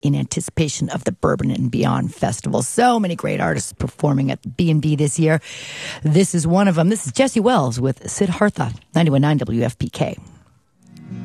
in anticipation of the Bourbon and Beyond Festival. So many great artists performing at B&B this year. This is one of them. This is Jesse Wells with Siddhartha, 91.9 WFPK.